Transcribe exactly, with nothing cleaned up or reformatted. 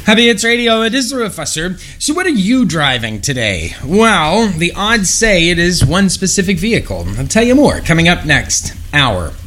Happy Hits Radio, it is the Professor. So what are you driving today? Well, the odds say it is one specific vehicle. I'll tell you more coming up next hour.